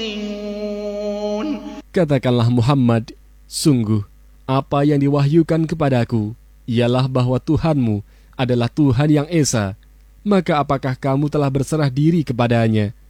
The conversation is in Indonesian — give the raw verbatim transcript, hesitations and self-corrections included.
Katakanlah Muhammad, sungguh, apa yang diwahyukan kepadaku ialah bahwa Tuhanmu adalah Tuhan yang Esa. Maka apakah kamu telah berserah diri kepadanya